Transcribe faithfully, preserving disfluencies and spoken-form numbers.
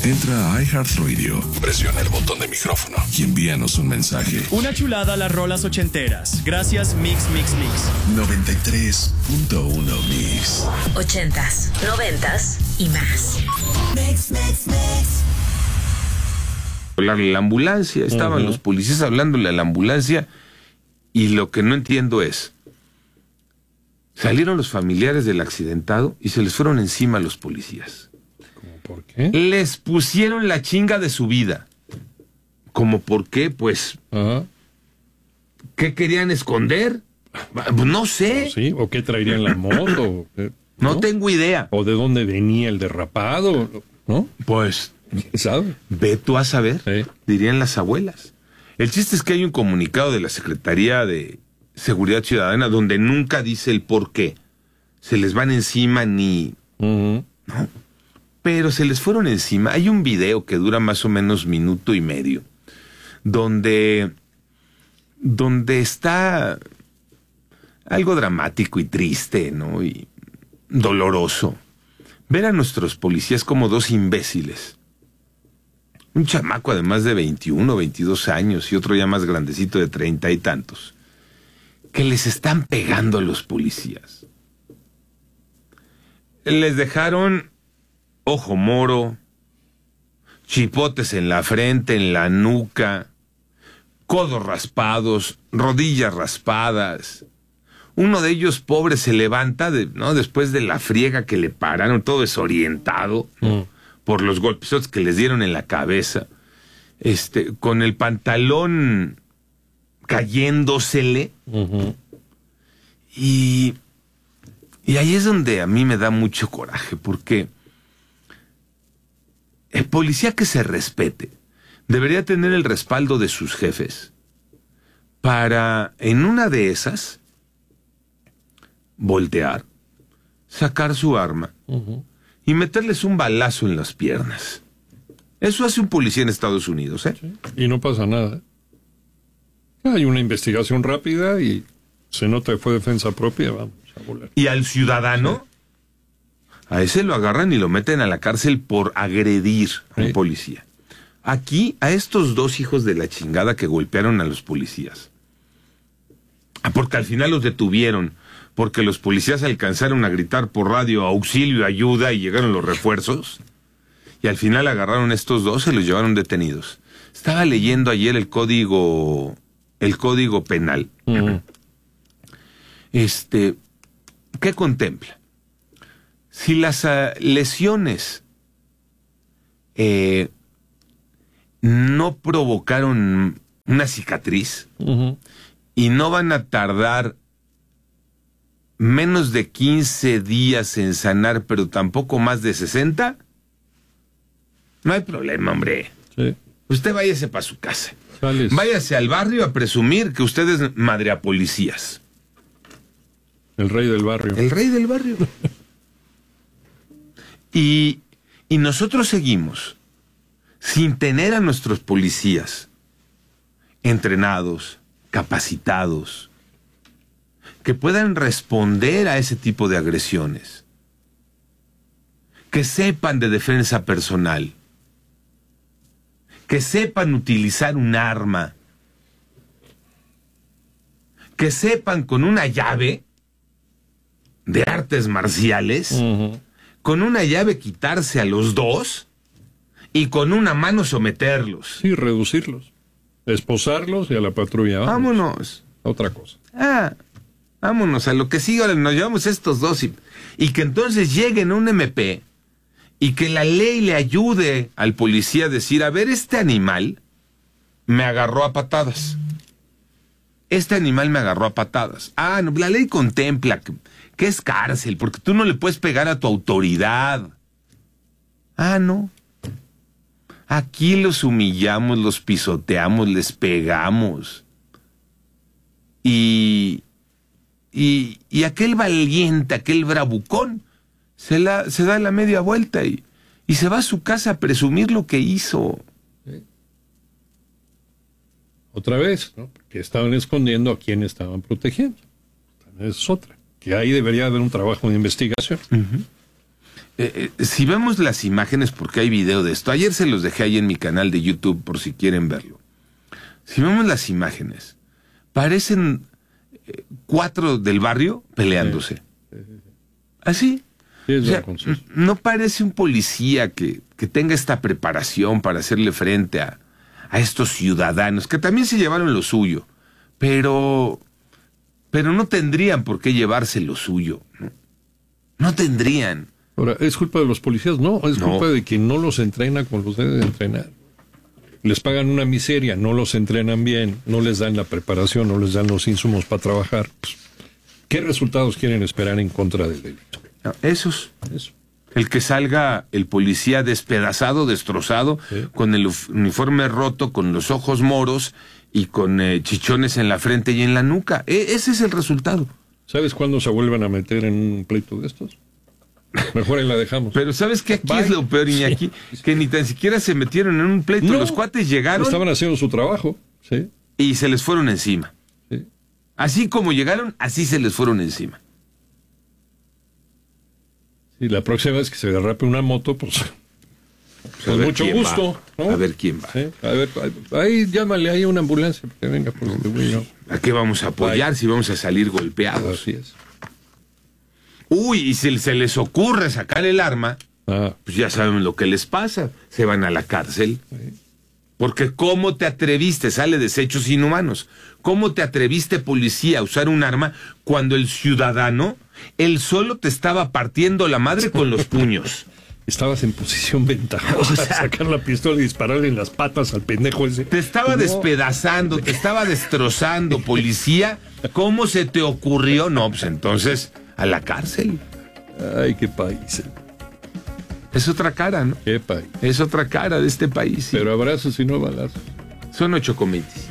Entra a iHeartRadio, presiona el botón de micrófono y envíanos un mensaje. Una chulada a las rolas ochenteras. Gracias, Mix, Mix, Mix. noventa y tres punto uno Mix. Ochentas, noventas y más. Mix, Mix, Mix. La, la ambulancia, estaban uh-huh. los policías hablándole a la ambulancia y lo que no entiendo es, salieron los familiares del accidentado y se les fueron encima a los policías. ¿Por qué? Les pusieron la chinga de su vida. ¿Cómo por qué? Pues, uh-huh. ¿qué querían esconder? No sé. ¿Sí? ¿O qué traerían la moto? ¿No? no tengo idea. ¿O de dónde venía el derrapado? ¿No? Pues, ¿quién sabe? Ve tú a saber, sí. dirían las abuelas. El chiste es que hay un comunicado de la Secretaría de Seguridad Ciudadana donde nunca dice el por qué. Se les van encima ni... Uh-huh. ¿no? Pero se les fueron encima. Hay un video que dura más o menos minuto y medio, donde, donde está algo dramático y triste, ¿no? Y doloroso. Ver a nuestros policías como dos imbéciles. Un chamaco además de veintiuno, veintidós años y otro ya más grandecito de treinta y tantos, que les están pegando a los policías. Les dejaron ojo moro, chipotes en la frente, en la nuca, codos raspados, rodillas raspadas. Uno de ellos, pobre, se levanta de, ¿no? después de la friega que le pararon, todo desorientado, ¿no? mm. por los golpes que les dieron en la cabeza, este, con el pantalón cayéndosele. Uh-huh. Y, y ahí es donde a mí me da mucho coraje, porque el policía que se respete debería tener el respaldo de sus jefes para, en una de esas, voltear, sacar su arma uh-huh. y meterles un balazo en las piernas. Eso hace un policía en Estados Unidos, ¿eh? Sí. Y no pasa nada. Hay una investigación rápida y se nota que fue defensa propia, vamos a volar. ¿Y al ciudadano? Sí. A ese lo agarran y lo meten a la cárcel por agredir a un sí. policía. Aquí, a estos dos hijos de la chingada que golpearon a los policías. Porque al final los detuvieron, porque los policías alcanzaron a gritar por radio auxilio, ayuda, y llegaron los refuerzos. Y al final agarraron a estos dos, se los llevaron detenidos. Estaba leyendo ayer el código, el código penal. Uh-huh. Este, ¿qué contempla? Si las uh, lesiones eh, no provocaron una cicatriz uh-huh. y no van a tardar menos de quince días en sanar, pero tampoco más de sesenta, no hay problema, hombre. Sí. Usted váyase para su casa. Sales. Váyase al barrio a presumir que usted es madre a policías. El rey del barrio. El rey del barrio. Y, y nosotros seguimos sin tener a nuestros policías entrenados, capacitados, que puedan responder a ese tipo de agresiones, que sepan de defensa personal, que sepan utilizar un arma, que sepan con una llave de artes marciales, uh-huh. con una llave quitarse a los dos y con una mano someterlos. Sí, reducirlos, esposarlos y a la patrulla. Vamos. Vámonos. Otra cosa. Ah, vámonos a lo que sigue. Ahora nos llevamos estos dos y, y que entonces lleguen a un M P y que la ley le ayude al policía a decir, a ver, este animal me agarró a patadas. Este animal me agarró a patadas. Ah, no, la ley contempla que, que es cárcel, porque tú no le puedes pegar a tu autoridad. Ah, no. Aquí los humillamos, los pisoteamos, les pegamos. Y, y, y aquel valiente, aquel bravucón, se, la, se da la media vuelta y, y se va a su casa a presumir lo que hizo. Sí. Otra vez, ¿no? Que estaban escondiendo a quien estaban protegiendo. Esa es otra. Que ahí debería haber un trabajo de investigación. Uh-huh. Eh, eh, si vemos las imágenes, porque hay video de esto, ayer se los dejé ahí en mi canal de YouTube por si quieren verlo. Si vemos las imágenes, parecen eh, cuatro del barrio peleándose. Sí, sí, sí. Así. Sí, o sea, no parece un policía que, que tenga esta preparación para hacerle frente a, a estos ciudadanos, que también se llevaron lo suyo, pero, pero no tendrían por qué llevarse lo suyo. No, no tendrían. Ahora, ¿es culpa de los policías? No, es no. culpa de quien no los entrena como los debe de entrenar. Les pagan una miseria, no los entrenan bien, no les dan la preparación, no les dan los insumos para trabajar. Pues, ¿qué resultados quieren esperar en contra del delito? No, esos. Eso. El que salga el policía despedazado, destrozado, sí. con el uniforme roto, con los ojos moros y con eh, chichones en la frente y en la nuca. E- ese es el resultado. ¿Sabes cuándo se vuelven a meter en un pleito de estos? Mejor ahí la dejamos. Pero ¿sabes qué? Aquí Bye. es lo peor, Iñaki, sí. que ni tan siquiera se metieron en un pleito. No, los cuates llegaron... Estaban haciendo su trabajo, sí. Y se les fueron encima. Sí. Así como llegaron, así se les fueron encima. Y la próxima vez que se derrape una moto, pues... pues con mucho gusto. ¿No? A ver quién va. Sí. A ver, ahí llámale ahí a una ambulancia, que venga por este güey, ¿no? ¿A qué vamos a apoyar Bye. si vamos a salir golpeados? Así es. Uy, y si se les ocurre sacar el arma, ah. pues ya saben lo que les pasa. Se van a la cárcel. Sí. Porque ¿cómo te atreviste? Sale desechos inhumanos. ¿Cómo te atreviste, policía, a usar un arma cuando el ciudadano, él solo te estaba partiendo la madre con los puños? Estabas en posición ventajosa, o sea, sacar la pistola y dispararle en las patas al pendejo ese. Te estaba no. despedazando, te estaba destrozando, policía. ¿Cómo se te ocurrió? No, pues entonces... a la cárcel. Ay, qué país. Es otra cara, ¿no? Qué país. Es otra cara de este país. ¿Sí? Pero abrazos y no balazos. Son ocho comités.